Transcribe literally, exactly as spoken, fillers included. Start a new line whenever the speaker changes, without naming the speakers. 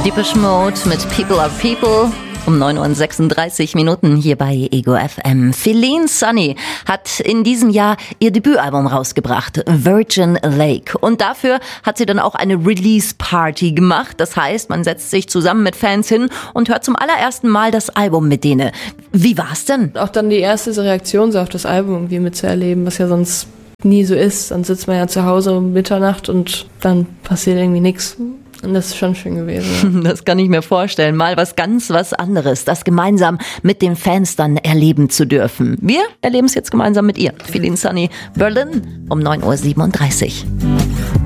Depeche Mode mit People Are People. Um neun Uhr sechsunddreißig Minuten hier bei Ego F M. Feline Sunny hat in diesem Jahr ihr Debütalbum rausgebracht, Virgin Lake. Und dafür hat sie dann auch eine Release-Party gemacht. Das heißt, man setzt sich zusammen mit Fans hin und hört zum allerersten Mal das Album mit denen. Wie war's denn?
Auch dann die erste Reaktion so auf das Album irgendwie mitzuerleben, was ja sonst nie so ist. Dann sitzt man ja zu Hause um Mitternacht und dann passiert irgendwie nichts. Und das ist schon schön gewesen. Ja.
Das kann ich mir vorstellen. Mal was ganz was anderes, das gemeinsam mit den Fans dann erleben zu dürfen. Wir erleben es jetzt gemeinsam mit ihr. Feline Sunny, Berlin um neun Uhr siebenunddreißig.